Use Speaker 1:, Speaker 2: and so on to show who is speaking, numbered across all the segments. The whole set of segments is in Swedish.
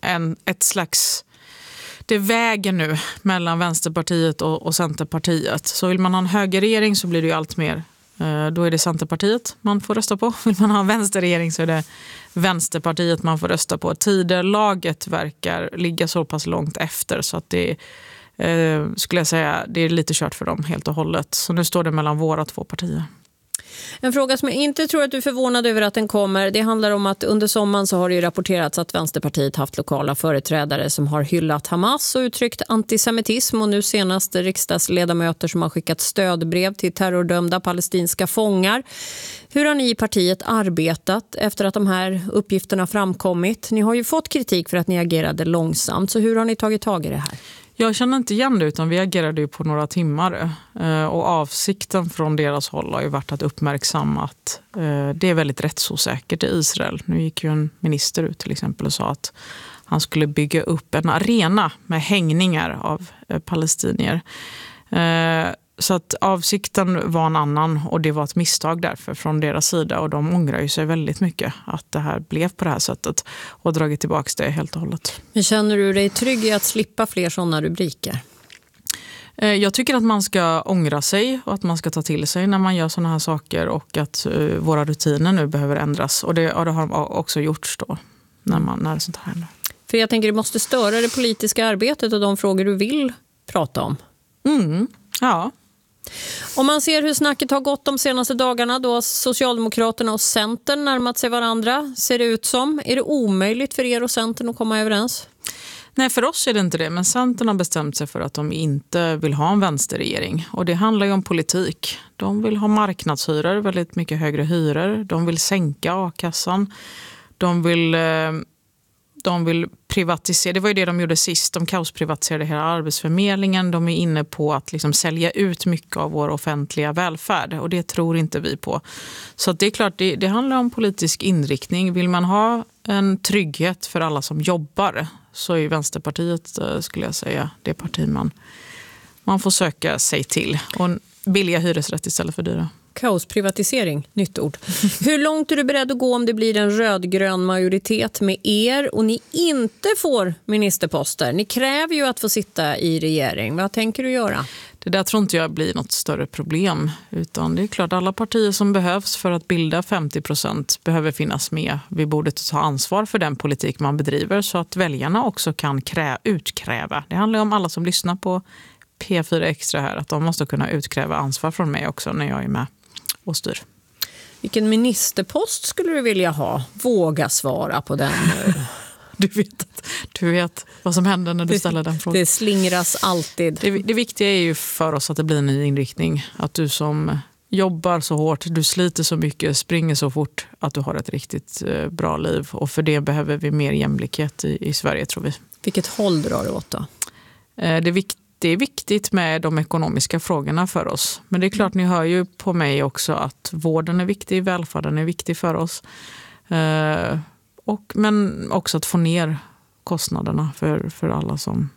Speaker 1: ett slags... Det väger nu mellan Vänsterpartiet och Centerpartiet. Så vill man ha en högerregering så blir det ju allt mer. Då är det Centerpartiet man får rösta på. Vill man ha en vänsterregering så är det Vänsterpartiet man får rösta på. Tidelaget verkar ligga så pass långt efter så att det skulle jag säga, det är lite kört för dem helt och hållet. Så nu står det mellan våra två partier.
Speaker 2: En fråga som jag inte tror att du är förvånad över att den kommer, det handlar om att under sommaren så har det ju rapporterats att Vänsterpartiet haft lokala företrädare som har hyllat Hamas och uttryckt antisemitism, och nu senast riksdagsledamöter som har skickat stödbrev till terrordömda palestinska fångar. Hur har ni i partiet arbetat efter att de här uppgifterna framkommit? Ni har ju fått kritik för att ni agerade långsamt, så hur har ni tagit tag i det här?
Speaker 1: Jag känner inte igen det, utan vi agerade ju på några timmar. Och avsikten från deras håll har ju varit att uppmärksamma att det är väldigt rättsosäkert i Israel. Nu gick ju en minister ut till exempel och sa att han skulle bygga upp en arena med hängningar av palestinier. Så att avsikten var en annan, och det var ett misstag därför från deras sida, och de ångrar ju sig väldigt mycket att det här blev på det här sättet och dragit tillbaka det helt och hållet.
Speaker 2: Men känner du dig trygg i att slippa fler sådana rubriker?
Speaker 1: Jag tycker att man ska ångra sig och att man ska ta till sig när man gör sådana här saker, och att våra rutiner nu behöver ändras, och det har också gjorts då när sånt här händer.
Speaker 2: För jag tänker det måste störa det politiska arbetet och de frågor du vill prata om.
Speaker 1: Ja.
Speaker 2: Om man ser hur snacket har gått de senaste dagarna, då Socialdemokraterna och Centern närmat sig varandra, ser det ut som. Är det omöjligt för er och Centern att komma överens?
Speaker 1: Nej, för oss är det inte det, men Centern har bestämt sig för att de inte vill ha en vänsterregering. Och det handlar ju om politik. De vill ha marknadshyror, väldigt mycket högre hyror. De vill sänka a-kassan. De vill privatisera. Det var ju det de gjorde sist. De kaosprivatiserade hela Arbetsförmedlingen. De är inne på att liksom sälja ut mycket av vår offentliga välfärd. Och det tror inte vi på. Så det är klart, det handlar om politisk inriktning. Vill man ha en trygghet för alla som jobbar, så är Vänsterpartiet, skulle jag säga, det parti man får söka sig till. Och billiga hyresrätt istället för dyra.
Speaker 2: Kaosprivatisering, nytt ord. Hur långt är du beredd att gå om det blir en rödgrön majoritet med er och ni inte får ministerposter? Ni kräver ju att få sitta i regering. Vad tänker du göra?
Speaker 1: Det där tror inte jag blir något större problem. Utan det är klart, alla partier som behövs för att bilda 50% behöver finnas med. Vi borde ta ansvar för den politik man bedriver så att väljarna också kan utkräva. Det handlar om alla som lyssnar på P4 Extra här, att de måste kunna utkräva ansvar från mig också när jag är med och styr.
Speaker 2: Vilken ministerpost skulle du vilja ha? Våga svara på den.
Speaker 1: Du vet vad som händer när du ställer den frågan.
Speaker 2: Det slingras alltid.
Speaker 1: Det viktiga är ju för oss att det blir en ny inriktning. Att du som jobbar så hårt, du sliter så mycket, springer så fort, att du har ett riktigt bra liv. Och för det behöver vi mer jämlikhet i Sverige, tror vi.
Speaker 2: Vilket håll drar du åt då?
Speaker 1: Det är viktigt med de ekonomiska frågorna för oss. Men det är klart, ni hör ju på mig också att vården är viktig, välfärden är viktig för oss. Men också att få ner kostnaderna för alla som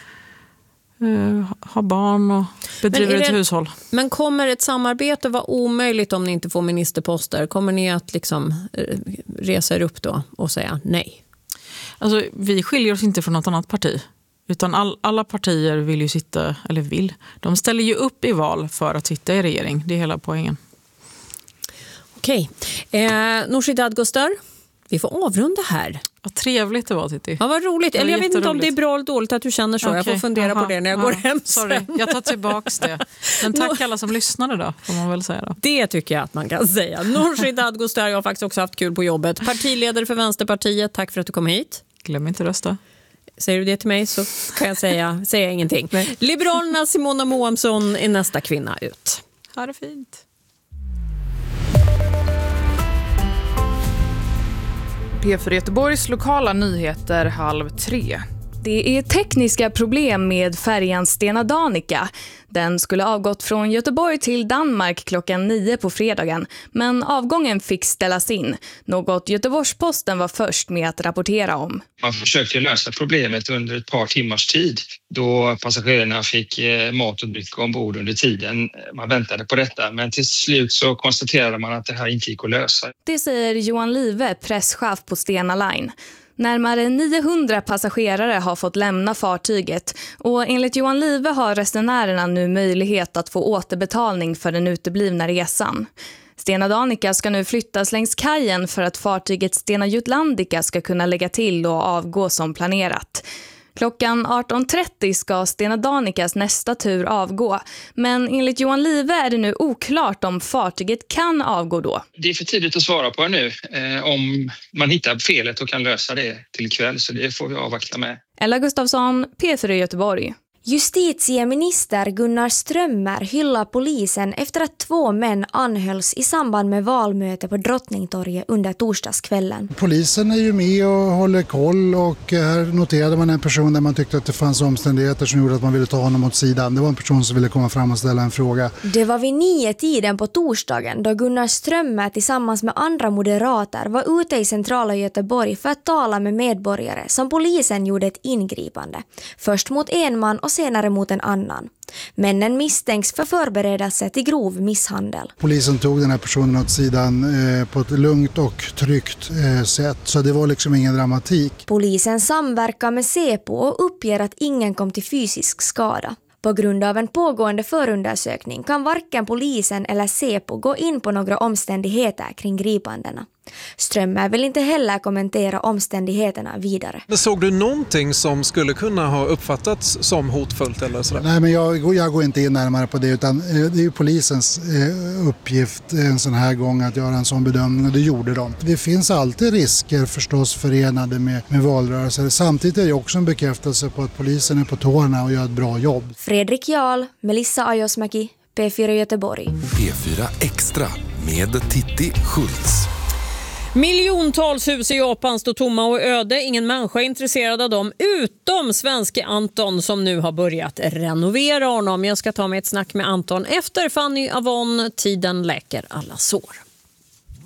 Speaker 1: har barn och bedriver ett hushåll.
Speaker 2: Men kommer ett samarbete vara omöjligt om ni inte får ministerposter? Kommer ni att liksom resa er upp då och säga nej?
Speaker 1: Alltså, vi skiljer oss inte från något annat parti. Utan alla partier vill ju sitta, eller de ställer ju upp i val för att sitta i regering. Det är hela poängen.
Speaker 2: Okej. Nooshi Dadgostar, vi får avrunda här.
Speaker 1: Vad trevligt det var, Titti.
Speaker 2: Ja, vad roligt. Eller jag vet inte om det är bra eller dåligt att du känner så. Okay. Jag får fundera på det när jag går hem.
Speaker 1: Sorry, jag tar tillbaks det. Men tack alla som lyssnade då, får man väl säga då.
Speaker 2: Det tycker jag att man kan säga. Nooshi Dadgostar, jag har faktiskt också haft kul på jobbet. Partiledare för Vänsterpartiet, tack för att du kom hit.
Speaker 1: Glöm inte rösta.
Speaker 2: Säger du det till mig så kan jag säga ingenting. Nej. Liberalerna Simona Moamsson är nästa kvinna ut.
Speaker 1: Ha det fint.
Speaker 3: P4 Göteborgs lokala nyheter 2:30.
Speaker 4: Det är tekniska problem med färjan Stena Danica. Den skulle avgått från Göteborg till Danmark klockan 9 på fredagen, men avgången fick ställas in. Något Göteborgs-Posten var först med att rapportera om.
Speaker 5: Man försökte lösa problemet under ett par timmars tid då passagerarna fick mat och dryck ombord under tiden man väntade på detta. Men till slut så konstaterade man att det här inte gick att lösa.
Speaker 4: Det säger Johan Live, presschef på Stena Line. Närmare 900 passagerare har fått lämna fartyget och enligt Johan Live har resenärerna nu möjlighet att få återbetalning för den uteblivna resan. Stena Danica ska nu flyttas längs kajen för att fartyget Stena Jutlandica ska kunna lägga till och avgå som planerat. Klockan 18.30 ska Stena Danicas nästa tur avgå, men enligt Johan Live är det nu oklart om fartyget kan avgå då.
Speaker 5: Det är för tidigt att svara på nu. Om man hittar felet och kan lösa det till ikväll, så det får vi avvakta med.
Speaker 4: Ella Gustafsson, P4 Göteborg.
Speaker 6: Justitieminister Gunnar Strömmer hyllar polisen efter att 2 män anhölls i samband med valmöte på Drottningtorget under torsdagskvällen.
Speaker 7: Polisen är ju med och håller koll, och här noterade man en person där man tyckte att det fanns omständigheter som gjorde att man ville ta honom åt sidan. Det var en person som ville komma fram och ställa en fråga.
Speaker 6: Det var vid 9-tiden på torsdagen då Gunnar Strömmer tillsammans med andra moderater var ute i centrala Göteborg för att tala med medborgare som polisen gjorde ett ingripande. Först mot en man och senare mot en annan. Männen misstänks för förberedelse till grov misshandel.
Speaker 7: Polisen tog den här personen åt sidan på ett lugnt och tryggt sätt, så det var liksom ingen dramatik.
Speaker 6: Polisen samverkar med Säpo och uppger att ingen kom till fysisk skada. På grund av en pågående förundersökning kan varken polisen eller Säpo gå in på några omständigheter kring gripandena. Strömmer vill inte heller kommentera omständigheterna vidare.
Speaker 8: Men såg du någonting som skulle kunna ha uppfattats som hotfullt eller sådär?
Speaker 7: Nej, men jag går inte in närmare på det, utan det är ju polisens uppgift en sån här gång att göra en sån bedömning, och det gjorde de. Det finns alltid risker förstås förenade med valrörelser. Samtidigt är det också en bekräftelse på att polisen är på tårna och gör ett bra jobb.
Speaker 6: Fredrik Jarl, Melissa Ajosmäki, P4 Göteborg.
Speaker 9: P4 Extra med Titti Schultz.
Speaker 2: Miljontals hus i Japan står tomma och öde. Ingen människa är intresserad av dem utom svenske Anton som nu har börjat renovera honom. Jag ska ta mig ett snack med Anton efter Fanny Avon. Tiden läker alla sår.